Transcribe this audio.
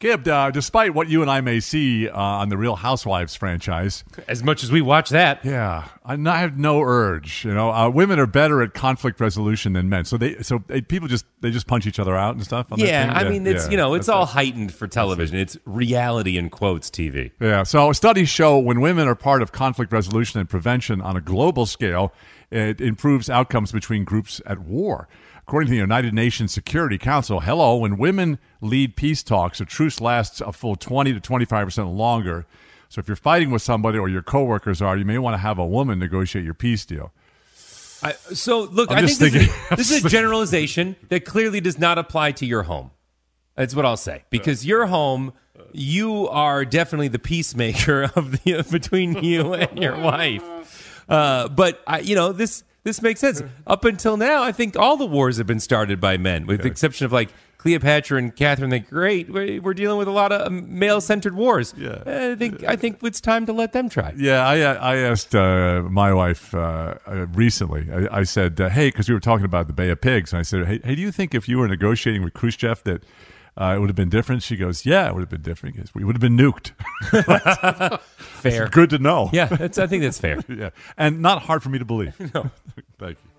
Gib, despite what you and I may see on the Real Housewives franchise, As much as we watch that. yeah, I have no urge. Women are better at conflict resolution than men. So people just punch each other out and stuff. On that Yeah, thing? I mean, it's That's all heightened for television. It's reality in quotes TV. Yeah, so studies show when women are part of conflict resolution and prevention on a global scale, it improves outcomes between groups at war. According to the United Nations Security Council, when women lead peace talks, a truce lasts a full 20 to 25% longer. So if you're fighting with somebody or your coworkers are, you may want to have a woman negotiate your peace deal. I think this is a generalization that clearly does not apply to your home. That's what I'll say. Because your home, you are definitely the peacemaker between you and your wife. This makes sense. Up until now, I think all the wars have been started by men, with the exception of Cleopatra and Catherine the Great. We're dealing with a lot of male-centered wars. Yeah. I think it's time to let them try. Yeah, I asked my wife recently. I said, hey, because we were talking about the Bay of Pigs, and I said, hey, do you think if you were negotiating with Khrushchev that it would have been different? She goes, yeah, it would have been different. Because we would have been nuked. Fair. Good to know. Yeah, I think that's fair. Yeah, and not hard for me to believe. No. Thank you.